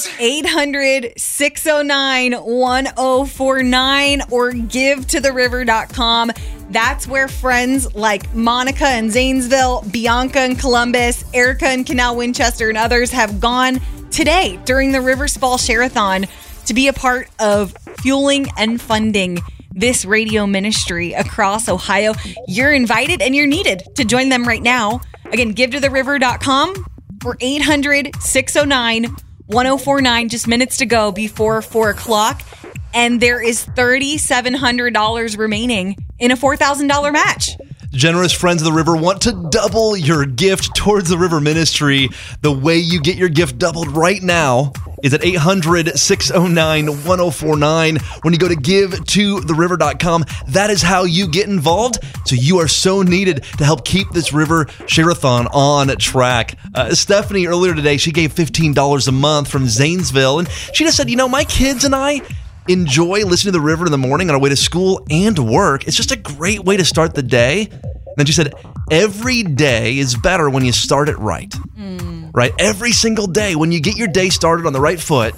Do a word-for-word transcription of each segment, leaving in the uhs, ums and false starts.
eight hundred, six oh nine, one oh four nine or give to the river dot com. That's where friends like Monica in Zanesville, Bianca in Columbus, Erica in Canal Winchester, and others have gone today during the Rivers Fall Share-a-thon to be a part of fueling and funding this radio ministry across Ohio. You're invited and you're needed to join them right now. Again, give to the river dot com or eight hundred, six oh nine, one oh four nine. Just minutes to go before four o'clock. And there is three thousand seven hundred dollars remaining in a four thousand dollars match. Generous friends of the river want to double your gift towards the river ministry. The way you get your gift doubled right now is at eight hundred, six oh nine, one oh four nine. When you go to give to the river dot com, that is how you get involved. So you are so needed to help keep this River Share-a-thon on track. Uh, Stephanie, earlier today, she gave fifteen dollars a month from Zanesville. And she just said, you know, my kids and I enjoy listening to the river in the morning on our way to school and work. It's just a great way to start the day. And then she said, every day is better when you start it right. Mm. Right? Every single day, when you get your day started on the right foot,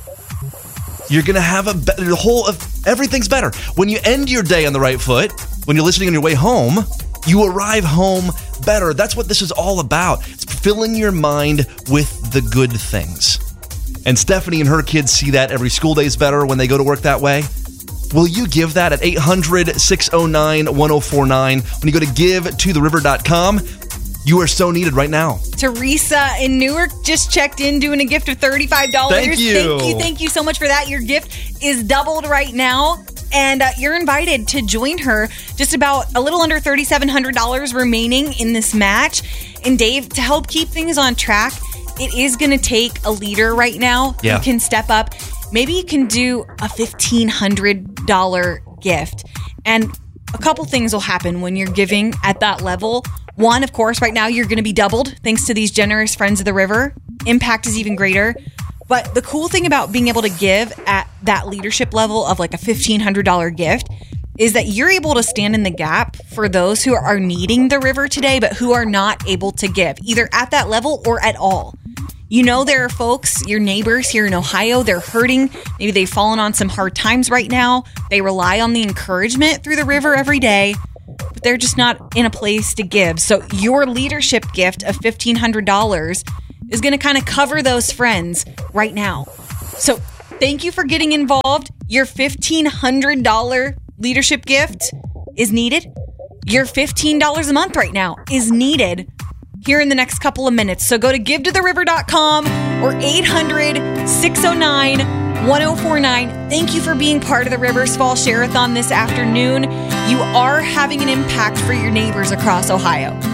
you're going to have a better, the whole of everything's better. When you end your day on the right foot, when you're listening on your way home, you arrive home better. That's what this is all about. It's filling your mind with the good things. And Stephanie and her kids see that every school day is better when they go to work that way. Will you give that at eight hundred, six oh nine, one oh four nine? When you go to give to the river dot com, you are so needed right now. Teresa in Newark just checked in doing a gift of thirty-five dollars. Thank you. Thank you. Thank you so much for that. Your gift is doubled right now. And uh, you're invited to join her. Just about a little under three thousand seven hundred dollars remaining in this match. And Dave, to help keep things on track, it is going to take a leader right now yeah. who can step up. Maybe you can do a fifteen hundred dollars gift. And a couple things will happen when you're giving at that level. One, of course, right now you're going to be doubled thanks to these generous friends of the river. Impact is even greater. But the cool thing about being able to give at that leadership level of like a fifteen hundred dollars gift is that you're able to stand in the gap for those who are needing the river today, but who are not able to give, either at that level or at all. You know, there are folks, your neighbors here in Ohio, they're hurting. Maybe they've fallen on some hard times right now. They rely on the encouragement through the river every day, but they're just not in a place to give. So your leadership gift of fifteen hundred dollars is going to kind of cover those friends right now. So thank you for getting involved. Your fifteen hundred dollars leadership gift is needed. Your fifteen dollars a month right now is needed here in the next couple of minutes. So go to give to the river dot com or eight hundred, six oh nine, one oh four nine. Thank you for being part of the Rivers Fall Share-a-thon this afternoon. You are having an impact for your neighbors across Ohio.